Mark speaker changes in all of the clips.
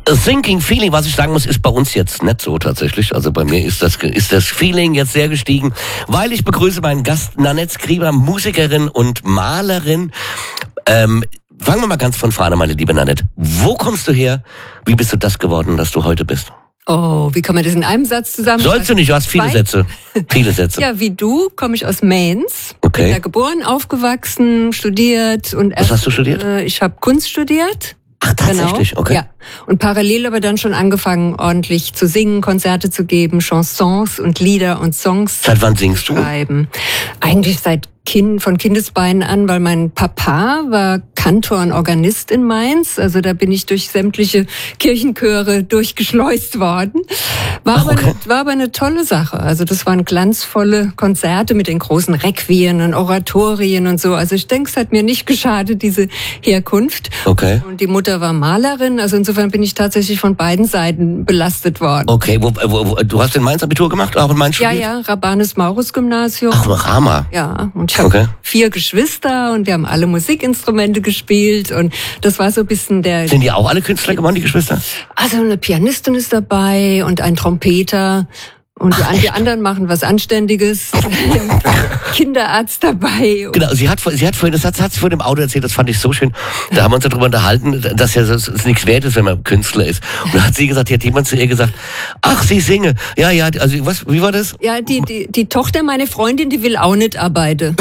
Speaker 1: A Sinking Feeling, was ich sagen muss, ist bei uns jetzt nicht so tatsächlich. Also bei mir ist das Feeling jetzt sehr gestiegen, weil ich begrüße meinen Gast Nanette Skriver, Musikerin und Malerin. Fangen wir mal ganz von vorne, meine liebe Nanette. Wo kommst du her? Wie bist du das geworden, dass du heute bist?
Speaker 2: Oh, wie kann man das in einem Satz zusammenfassen?
Speaker 1: Sollst du nicht, du hast viele Sätze. Viele Sätze.
Speaker 2: Ja, wie du, komme ich aus Mainz.
Speaker 1: Okay.
Speaker 2: Bin da geboren, aufgewachsen, studiert. Und
Speaker 1: Was hast du studiert?
Speaker 2: Ich habe Kunst studiert.
Speaker 1: Ach, tatsächlich?
Speaker 2: Genau.
Speaker 1: Okay.
Speaker 2: Ja. Und parallel aber dann schon angefangen, ordentlich zu singen, Konzerte zu geben, Chansons und Lieder und Songs
Speaker 1: Seit wann singst
Speaker 2: zu
Speaker 1: du?
Speaker 2: schreiben. Eigentlich von Kindesbeinen an, weil mein Papa war Kantor und Organist in Mainz. Also da bin ich durch sämtliche Kirchenchöre durchgeschleust worden. War aber eine tolle Sache. Also das waren glanzvolle Konzerte mit den großen Requien und Oratorien und so. Also ich denke, es hat mir nicht geschadet, diese Herkunft.
Speaker 1: Okay.
Speaker 2: Und die Mutter war Malerin. Also insofern bin ich tatsächlich von beiden Seiten belastet worden.
Speaker 1: Okay, du hast in Mainz Abitur gemacht, auch in Mainz studiert?
Speaker 2: Ja, Rabanus-Maurus-Gymnasium.
Speaker 1: Ach, Hammer.
Speaker 2: Ja, und ich habe 4 Geschwister und wir haben alle Musikinstrumente gespielt und das war so ein bisschen der...
Speaker 1: Sind die auch alle Künstler geworden, die Geschwister?
Speaker 2: Also eine Pianistin ist dabei und ein Trompeter und die anderen machen was Anständiges. Kinderarzt dabei.
Speaker 1: Genau, sie hat vorhin, das hat sie vor dem Auto erzählt, das fand ich so schön. Da haben wir uns darüber unterhalten, dass ja das nichts wert ist, wenn man Künstler ist. Und da hat sie gesagt, hat jemand zu ihr gesagt, ach, sie singe. Ja, also wie war das?
Speaker 2: Ja, die Tochter, meine Freundin, die will auch nicht arbeiten.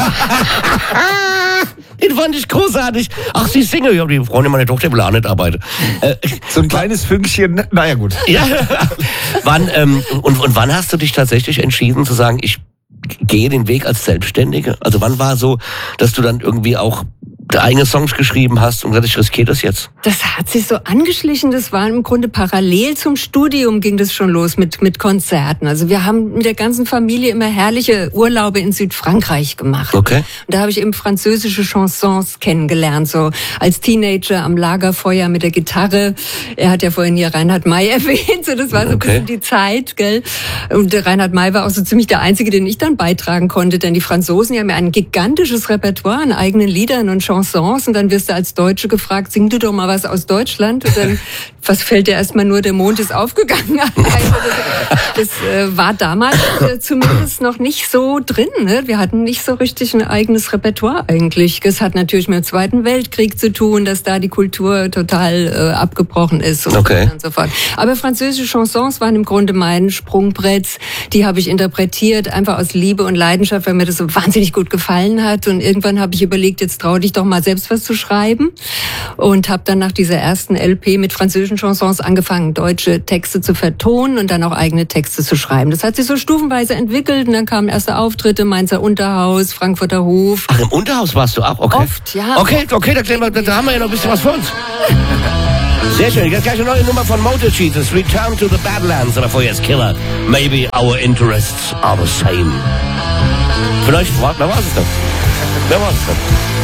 Speaker 1: Den fand ich großartig. Ach, sie singe. Ja, die Freundin meiner Tochter will auch nicht arbeiten.
Speaker 3: So ein kleines Fünkchen, naja gut.
Speaker 1: Ja. Wann hast du dich tatsächlich entschieden zu sagen, ich gehe den Weg als Selbstständige? Also wann war so, dass du dann irgendwie auch eigene Songs geschrieben hast und gesagt, ich riskiere das jetzt?
Speaker 2: Das hat sich so angeschlichen, das war im Grunde parallel zum Studium ging das schon los mit Konzerten. Also wir haben mit der ganzen Familie immer herrliche Urlaube in Südfrankreich gemacht.
Speaker 1: Okay.
Speaker 2: Und da habe ich eben französische Chansons kennengelernt, so als Teenager am Lagerfeuer mit der Gitarre. Er hat ja vorhin hier Reinhard May erwähnt, so das war so ein bisschen die Zeit, gell? Und der Reinhard May war auch so ziemlich der Einzige, den ich dann beitragen konnte, denn die Franzosen die haben ja ein gigantisches Repertoire an eigenen Liedern und Chansons und dann wirst du als Deutsche gefragt, sing du doch mal was aus Deutschland und dann, was fällt dir erstmal nur, der Mond ist aufgegangen. Also das war damals zumindest noch nicht so drin. Ne? Wir hatten nicht so richtig ein eigenes Repertoire eigentlich. Das hat natürlich mit dem Zweiten Weltkrieg zu tun, dass da die Kultur total abgebrochen ist und so weiter und so fort. Aber französische Chansons waren im Grunde mein Sprungbrett. Die habe ich interpretiert, einfach aus Liebe und Leidenschaft, weil mir das so wahnsinnig gut gefallen hat und irgendwann habe ich überlegt, jetzt trau dich doch mal selbst was zu schreiben und habe dann nach dieser ersten LP mit französischen Chansons angefangen, deutsche Texte zu vertonen und dann auch eigene Texte zu schreiben. Das hat sich so stufenweise entwickelt und dann kamen erste Auftritte, Mainzer Unterhaus, Frankfurter Hof.
Speaker 1: Ach, im Unterhaus warst du auch? Okay.
Speaker 2: Oft, ja.
Speaker 1: Okay, da haben wir ja noch ein bisschen was für uns. Sehr schön, jetzt gleich eine neue Nummer von Motor Jesus, Return to the Badlands, aber vorher ist Killer. Maybe our interests are the same. Vielleicht, wer war es denn?